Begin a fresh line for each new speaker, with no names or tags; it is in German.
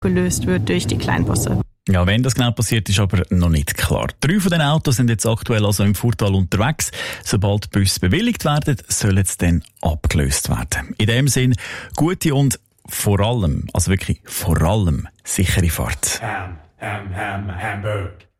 gelöst wird durch die Kleinbusse.
Ja, wenn das genau passiert, ist aber noch nicht klar. 3 von den Autos sind jetzt aktuell also im Furtal unterwegs. Sobald die Busse bewilligt werden, sollen sie dann abgelöst werden. In dem Sinn, gute und vor allem, also wirklich vor allem, sichere Fahrt.
Hamburg.